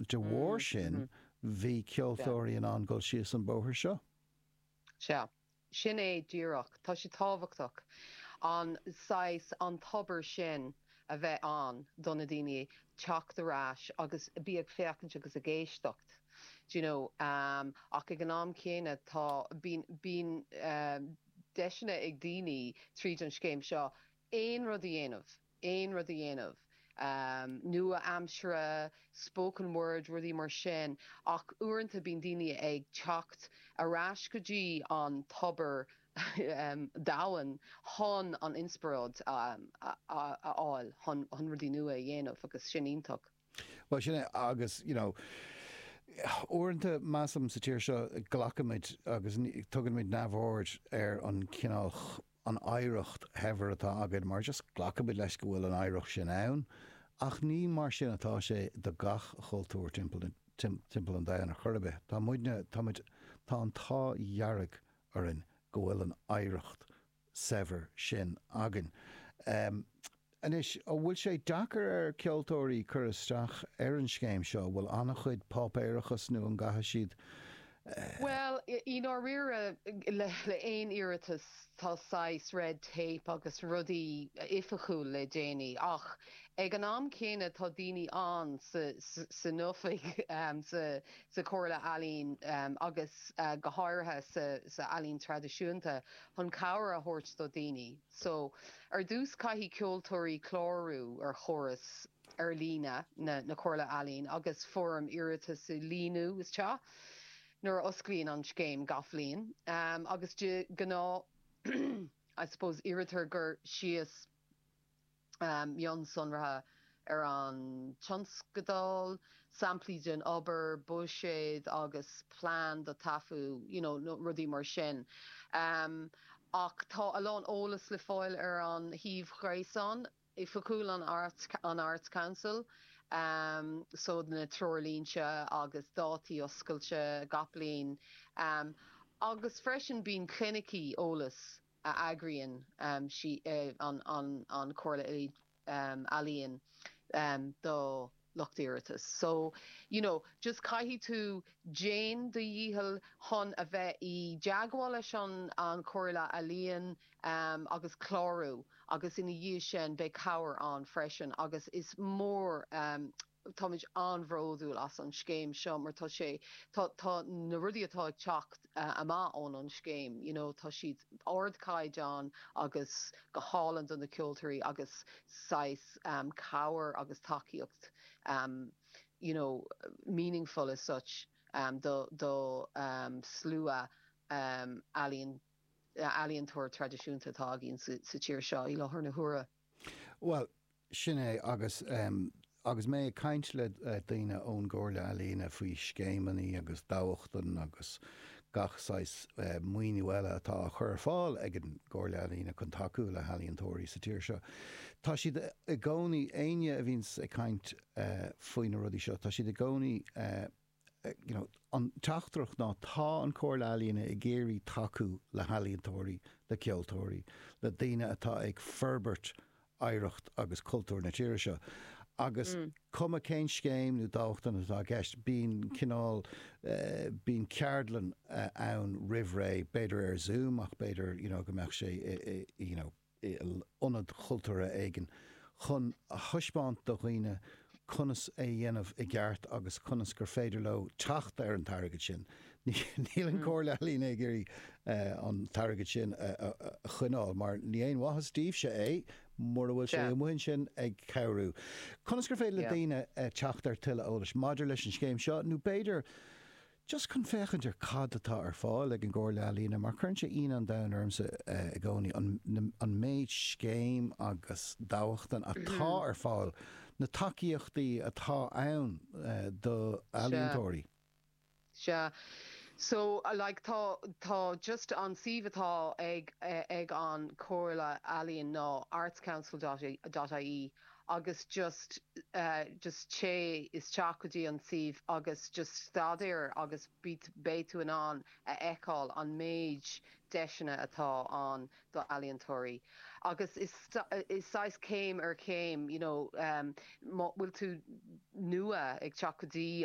de bhór sin bhí ceoltóirí an gáil síos an bóthir seo. Se. Sin é díreach, tá sé tábhachtach an sais an tobar sin a bheith an donna daoine teachtarrás agus bíag féachant agus a géisteacht. Ach ag an am céine tá bín deisina ag daoine tríd an scéim seo éon rud a dhéanamh. Nua amsere, spoken word rudí mar sin, ach uaireanta bín daoine ag teacht arás go dtí an tobar dahan hon an inspiráid áil hon rudí nua a dhéanamh agus sin ionntach. Well, sin agus, uaireanta massam sa tíir seo glacamid agus tuganmid nabhord an cinál an éireacht hever atá agad mar just glacamid leis go bhfuil an éireacht sin ann, ach ní mar sin atá sé de gach chultúr timpeall an dagan a churbe. Tá muidne tá an táhearrag arin go bhfuil an éireacht sever sin agan. Anis, bhfuil sé dachar ceoltóirí chur isteach an scéim seo bhfuil annach chuid pop éireachas nó an gatha siad. Well, rire le ein iritas tá sais red tape agus rudí ifachúil le déine ach ag an am céine tá daoine an sa nufaigh sa chomhairle Ailín agus go háirithe sa Ailín tradiisiúnta chun cabhar a thabhairt do daoine. So ar dús caithfí ceoltóirí chlárú ar choras ar lína na chomhairle Ailín agus fórum iritas sa líú is teo. Nuair osclaíonn an scéim gaflíonn. Agus gná, I suppose, iritar gur síos mion sonratha ar an tionscadal, samplíd an obair, builséad agus plán do tafu, rudí mar sin. Ach tá alán ólas le fáil ar an híomh chréasán, I facúil an Arts Council, so na trolínse agus dátaí oscailte gaplín, agus freisin bín clinicí ólas a agrian si an chomhairle Ailín do Lochtíiritas. So, just caithfí tú Jane do dhíthal hon a bheith I deagháil leis an chomhairle Ailín agus chlárú, agus ina dhíth sin be cabhar an freisin, agus is mór táid anbhródúil as an scéim seo, mar tá sé tá na rudí atá ag teacht amach ón an scéim, tá siad ardcaid an agus go hálan don na ceoltóirí agus sais cabhar agus takeíocht meaningful as such do slua Ailíontóir tradiisiúnta atá agén sa tíir seo I láthair na huaire. Well, sin é agus mé caint le daoine ón gcomhairle Ailín faoi scéimeaní agus dáhachtain agus gachsáis muoine eile atá chur fáil ag an gcomhairle Ailín chun takeú le Ailíontóirí sa tíir seo. Tá siad I gcónaí aine a bhín ag caint faoin na rudí seo, tá siad I gcónaí an teachtarach ná tá an chomhairle Ailín I géirí takeú le Ailíontóirí le ceoltóirí le daoine atá ag ferbert éireacht agus cultúr na tíir seo. Agus cuma cén scéim nó dáchtain atá gceist bín cinál bín ceardlan ann rihré beidir ar Zoom ach beidir go mbeadh sé ionad chultúra éigen chun a thuispáint do dhaoine conas é dhéanamh I gceart agus conas gur féidir le teacht ar an targad sin. Níl an chomhairle Ailín ag géirí an targad sin a chuineáil, mar ní aon wathas díobh sé é mór bhfuil sé muin sin ag cabhrú. Conas gur féidir le daoine teacht ar tuile ólas maidir leis an scéim seo, nó beidir just chun féchann ar cad atá ar fáil ag an gcomhairle Ailín, mar chuann sé an dain ormsa I gcónaí an méid scéim agus dáhachtain atá ar fáil na takeíochtaí atá ann do Ailíontóirí. Se. So, tá just an siomh atá ag an chomhairle Ailín ná artscouncil.ie agus just sé is teach go dtí an siomh agus just stadéir agus bé tú an a eáil an méid deisina atá an do Ailíontóirí. Agus is sais céim ar céim, bhfuil tú nua ag teach go dtí